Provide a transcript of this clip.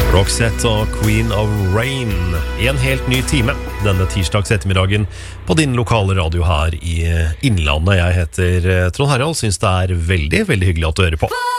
Roxette og Queen of Rain I en helt ny time denne tirsdags ettermiddagen på din lokale radio her I Innlandet. Jeg heter Trond Harald, synes det veldig, veldig hyggelig at du hører på.